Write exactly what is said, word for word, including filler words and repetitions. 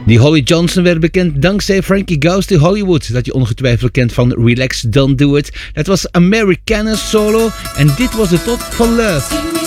Die Holly Johnson werd bekend dankzij Frankie Goes to Hollywood. Dat je ongetwijfeld kent van Relax, Don't Do It. Dat was Americana Solo en dit was de top van Love.